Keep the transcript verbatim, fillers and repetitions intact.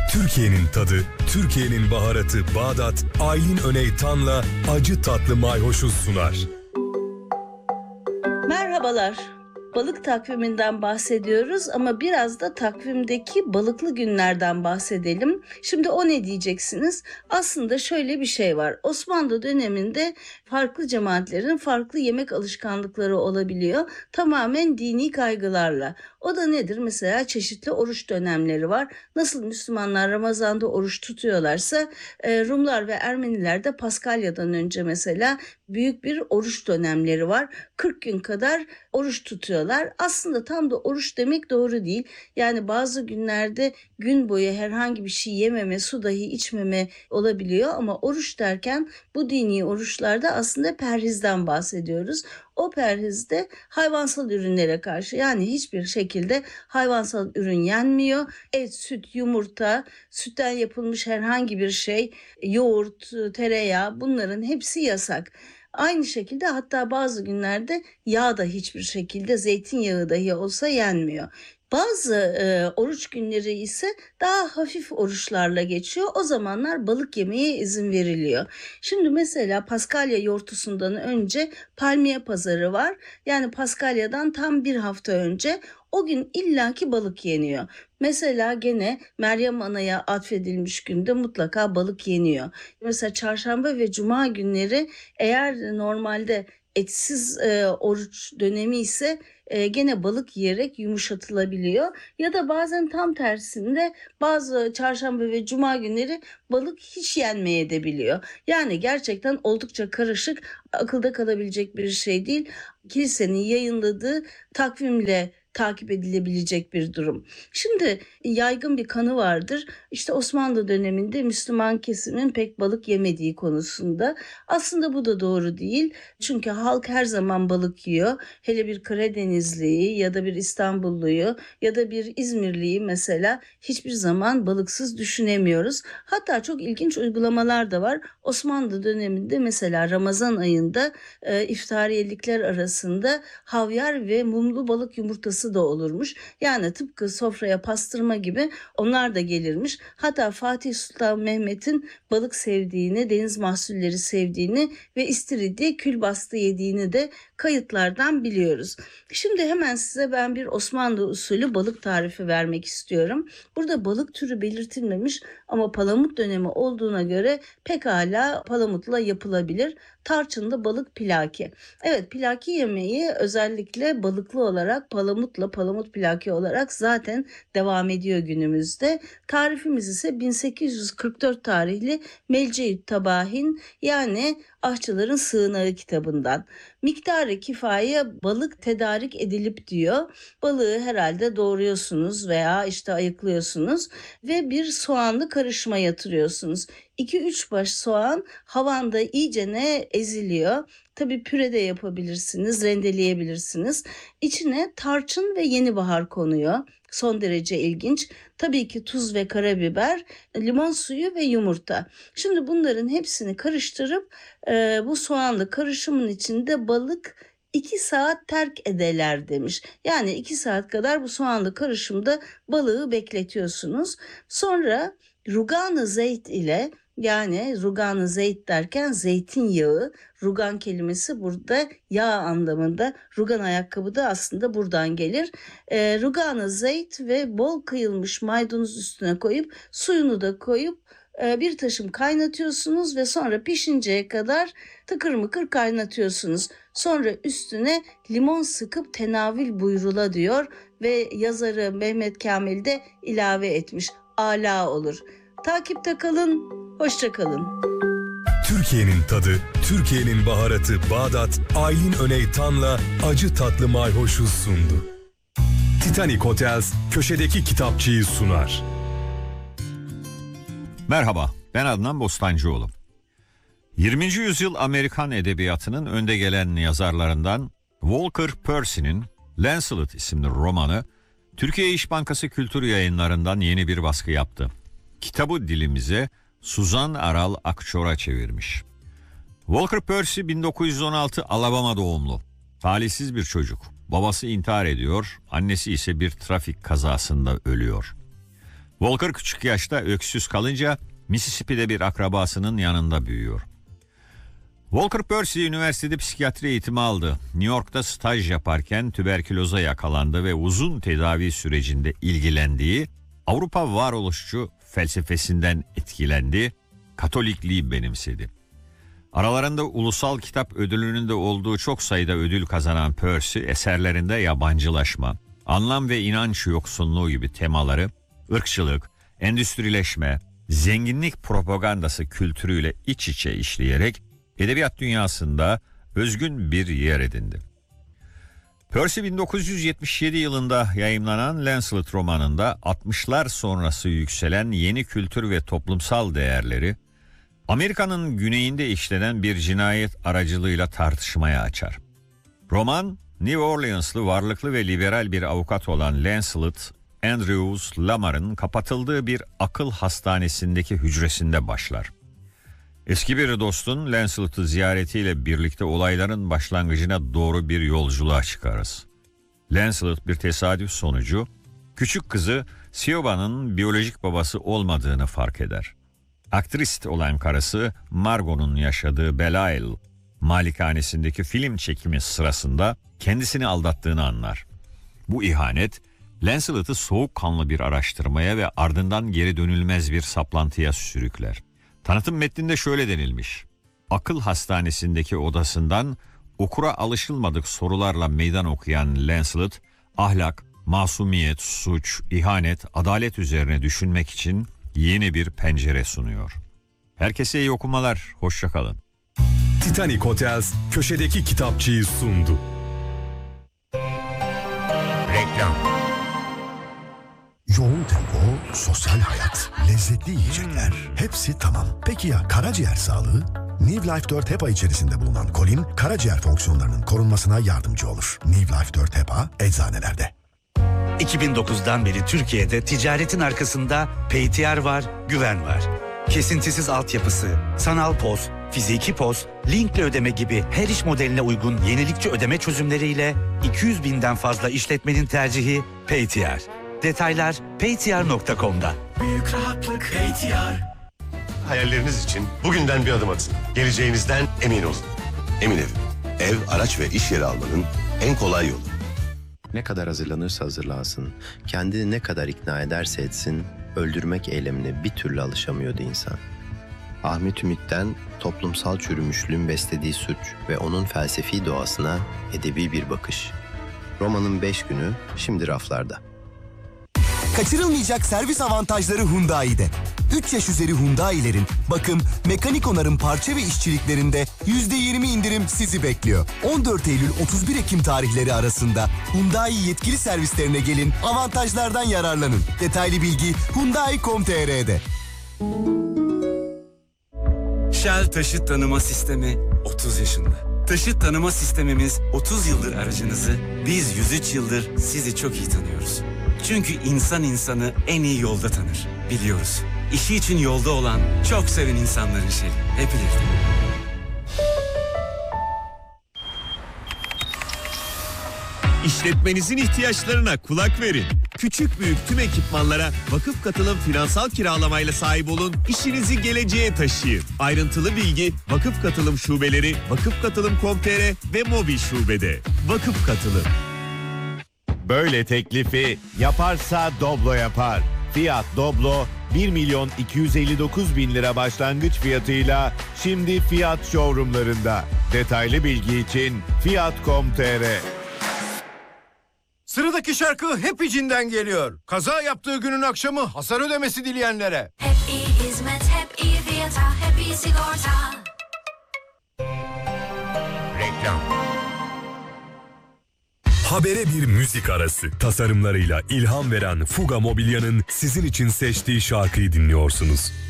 Türkiye'nin tadı, Türkiye'nin baharatı Bağdat, Aylin Öney Tan'la acı tatlı mayhoşu sunar. Merhabalar. Balık takviminden bahsediyoruz ama biraz da takvimdeki balıklı günlerden bahsedelim. Şimdi o ne diyeceksiniz? Aslında şöyle bir şey var. Osmanlı döneminde farklı cemaatlerin farklı yemek alışkanlıkları olabiliyor. Tamamen dini kaygılarla. O da nedir? Mesela çeşitli oruç dönemleri var. Nasıl Müslümanlar Ramazan'da oruç tutuyorlarsa Rumlar ve Ermeniler de Paskalya'dan önce mesela büyük bir oruç dönemleri var. kırk gün kadar oruç tutuyorlar. Aslında tam da oruç demek doğru değil. Yani bazı günlerde gün boyu herhangi bir şey yememe, su dahi içmeme olabiliyor ama oruç derken bu dini oruçlarda aslında perhizden bahsediyoruz. O perhizde hayvansal ürünlere karşı, yani hiçbir şekilde hayvansal ürün yenmiyor. Et, süt, yumurta, sütten yapılmış herhangi bir şey, yoğurt, tereyağı, bunların hepsi yasak. Aynı şekilde hatta bazı günlerde yağ da hiçbir şekilde, zeytinyağı dahi olsa yenmiyor. Bazı e, oruç günleri ise daha hafif oruçlarla geçiyor. O zamanlar balık yemeye izin veriliyor. Şimdi mesela Paskalya yortusundan önce Palmiye Pazarı var. Yani Paskalya'dan tam bir hafta önce o gün illaki balık yeniyor. Mesela gene Meryem Ana'ya atfedilmiş günde mutlaka balık yeniyor. Mesela çarşamba ve cuma günleri eğer normalde etsiz e, oruç dönemi ise e, gene balık yiyerek yumuşatılabiliyor. Ya da bazen tam tersinde bazı çarşamba ve cuma günleri balık hiç yenmeye de biliyor. Yani gerçekten oldukça karışık, akılda kalabilecek bir şey değil. Kilisenin yayınladığı takvimle takip edilebilecek bir durum. Şimdi yaygın bir kanı vardır. İşte Osmanlı döneminde Müslüman kesimin pek balık yemediği konusunda. Aslında bu da doğru değil. Çünkü halk her zaman balık yiyor. Hele bir Karadenizliyi ya da bir İstanbulluyu ya da bir İzmirliyi mesela hiçbir zaman balıksız düşünemiyoruz. Hatta çok ilginç uygulamalar da var. Osmanlı döneminde mesela Ramazan ayında e, iftariyelikler arasında havyar ve mumlu balık yumurtası da olurmuş. Yani tıpkı sofraya pastırma gibi onlar da gelirmiş. Hatta Fatih Sultan Mehmet'in balık sevdiğini, deniz mahsulleri sevdiğini ve istiridye külbastı yediğini de kayıtlardan biliyoruz. Şimdi hemen size ben bir Osmanlı usulü balık tarifi vermek istiyorum. Burada balık türü belirtilmemiş ama palamut dönemi olduğuna göre pekala palamutla yapılabilir. Tarçınlı balık pilaki. Evet, pilaki yemeği özellikle balıklı olarak palamutla, palamut pilaki olarak zaten devam ediyor günümüzde. Tarifimiz ise bin sekiz yüz kırk dört tarihli Melceü't Tabahin, yani Aşçıların Sığınağı kitabından. Miktarı kifaye balık tedarik edilip diyor. Balığı herhalde doğruyorsunuz veya işte ayıklıyorsunuz ve bir soğanlı karışıma yatırıyorsunuz. iki üç baş soğan havanda iyicene eziliyor. Tabii püre de yapabilirsiniz, rendeleyebilirsiniz. İçine tarçın ve yeni bahar konuyor. Son derece ilginç. Tabii ki tuz ve karabiber, limon suyu ve yumurta. Şimdi bunların hepsini karıştırıp e, bu soğanlı karışımın içinde balık iki saat terk ederler demiş. Yani iki saat kadar bu soğanlı karışımda balığı bekletiyorsunuz. Sonra rugan-ı zeyt ile, yani rugan-ı zeyt derken zeytinyağı, rugan kelimesi burada yağ anlamında. Rugan ayakkabı da aslında buradan gelir. E, rugan-ı zeyt ve bol kıyılmış maydanoz üstüne koyup suyunu da koyup e, bir taşım kaynatıyorsunuz ve sonra pişinceye kadar tıkır mıkır kaynatıyorsunuz. Sonra üstüne limon sıkıp tenavül buyrula diyor ve yazarı Mehmet Kamil de ilave etmiş. Ala olur. Takipte kalın, hoşça kalın. Türkiye'nin tadı, Türkiye'nin baharatı Bağdat, Aylin Öney Tan'la acı tatlı mayhoşu sundu. Titanic Hotels köşedeki kitapçıyı sunar. Merhaba, ben Adnan Bostancıoğlu. yirminci yüzyıl Amerikan edebiyatının önde gelen yazarlarından Walker Percy'nin Lancelot isimli romanı Türkiye İş Bankası Kültür Yayınları'ndan yeni bir baskı yaptı. Kitabı dilimize Suzan Aral Akçor'a çevirmiş. Walker Percy bin dokuz yüz on altı Alabama doğumlu. Talihsiz bir çocuk. Babası intihar ediyor, annesi ise bir trafik kazasında ölüyor. Walker küçük yaşta öksüz kalınca Mississippi'de bir akrabasının yanında büyüyor. Walker Percy üniversitede psikiyatri eğitimi aldı. New York'ta staj yaparken tüberküloza yakalandı ve uzun tedavi sürecinde ilgilendiği Avrupa varoluşçu felsefesinden etkilendi, Katolikliği benimsedi. Aralarında Ulusal Kitap Ödülü'nün de olduğu çok sayıda ödül kazanan Percy eserlerinde yabancılaşma, anlam ve inanç yoksunluğu gibi temaları, ırkçılık, endüstrileşme, zenginlik propagandası kültürüyle iç içe işleyerek edebiyat dünyasında özgün bir yer edindi. Percy bin dokuz yüz yetmiş yedi yılında yayımlanan Lancelot romanında altmışlar sonrası yükselen yeni kültür ve toplumsal değerleri Amerika'nın güneyinde işlenen bir cinayet aracılığıyla tartışmaya açar. Roman, New Orleans'lı varlıklı ve liberal bir avukat olan Lancelot Andrews Lamar'ın kapatıldığı bir akıl hastanesindeki hücresinde başlar. Eski bir dostun Lancelot'u ziyaretiyle birlikte olayların başlangıcına doğru bir yolculuğa çıkarız. Lancelot bir tesadüf sonucu küçük kızı Siobhan'ın biyolojik babası olmadığını fark eder. Aktrist olan karısı Margot'un yaşadığı Belial malikanesindeki film çekimi sırasında kendisini aldattığını anlar. Bu ihanet Lancelot'u soğukkanlı bir araştırmaya ve ardından geri dönülmez bir saplantıya sürükler. Tanıtım metninde şöyle denilmiş: akıl hastanesindeki odasından okura alışılmadık sorularla meydan okuyan Lancelot, ahlak, masumiyet, suç, ihanet, adalet üzerine düşünmek için yeni bir pencere sunuyor. Herkese iyi okumalar, hoşça kalın. Titanic Hotels köşedeki kitapçıyı sundu. Reklam. Yoğun tempo, sosyal hayat, lezzetli yiyecekler. Hepsi tamam. Peki ya karaciğer sağlığı? New Life dört HEPA içerisinde bulunan kolin, karaciğer fonksiyonlarının korunmasına yardımcı olur. New Life dört HEPA eczanelerde. iki bin dokuzdan beri Türkiye'de ticaretin arkasında P T R var, güven var. Kesintisiz altyapısı, sanal poz, fiziki poz, linkle ödeme gibi her iş modeline uygun yenilikçi ödeme çözümleriyle iki yüz binden fazla işletmenin tercihi P T R. Detaylar paytr nokta com'da. Büyük rahatlık P T R. Hayalleriniz için bugünden bir adım atın. Geleceğinizden emin olun. Emin Ev. Ev, araç ve iş yeri almanın en kolay yolu. Ne kadar hazırlanırsa hazırlansın, kendini ne kadar ikna ederse etsin, öldürmek eylemine bir türlü alışamıyordu insan. Ahmet Ümit'ten toplumsal çürümüşlüğün beslediği suç ve onun felsefi doğasına edebi bir bakış. Romanın beş günü şimdi raflarda. Kaçırılmayacak servis avantajları Hyundai'de. üç yaş üzeri Hyundai'lerin bakım, mekanik onarım parça ve işçiliklerinde yüzde yirmi indirim sizi bekliyor. on dört Eylül otuz bir Ekim tarihleri arasında Hyundai yetkili servislerine gelin, avantajlardan yararlanın. Detaylı bilgi hyundai nokta com nokta tr'de. Shell Taşıt Tanıma Sistemi otuz yaşında. Taşıt tanıma sistemimiz otuz yıldır aracınızı, biz yüz üç yıldır sizi çok iyi tanıyoruz. Çünkü insan insanı en iyi yolda tanır, biliyoruz. İşi için yolda olan, çok seven insanların şeyi. Hep birlikte. İşletmenizin ihtiyaçlarına kulak verin. Küçük büyük tüm ekipmanlara Vakıf Katılım finansal kiralamayla sahip olun, işinizi geleceğe taşıyın. Ayrıntılı bilgi Vakıf Katılım şubeleri, vakıf katılım nokta com nokta tr ve mobil şubede. Vakıf Katılım. Böyle teklifi yaparsa Doblo yapar. Fiat Doblo bir milyon iki yüz elli dokuz bin lira başlangıç fiyatıyla şimdi Fiat showroomlarında. Detaylı bilgi için fiat nokta com nokta tr. Sıradaki şarkı hep içinden geliyor. Kaza yaptığı günün akşamı hasar ödemesi dileyenlere. Hep iyi hizmet, hep iyi fiyata, hep iyi sigorta. Reklam. Habere bir müzik arası. Tasarımlarıyla ilham veren Fuga Mobilya'nın sizin için seçtiği şarkıyı dinliyorsunuz.